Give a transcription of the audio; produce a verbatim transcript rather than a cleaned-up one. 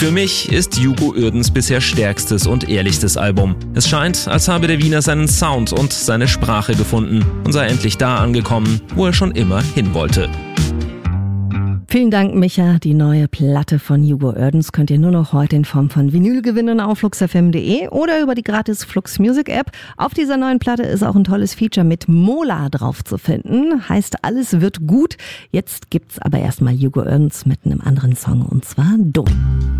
Für mich ist Hugo Uerdens bisher stärkstes und ehrlichstes Album. Es scheint, als habe der Wiener seinen Sound und seine Sprache gefunden und sei endlich da angekommen, wo er schon immer hin wollte. Vielen Dank, Micha. Die neue Platte von Hugo Uerdens könnt ihr nur noch heute in Form von Vinyl gewinnen auf flux f m punkt de oder über die gratis Flux Music App. Auf dieser neuen Platte ist auch ein tolles Feature mit Mola drauf zu finden. Heißt, alles wird gut. Jetzt gibt's aber erstmal Hugo Uerdens mit einem anderen Song, und zwar Dumm.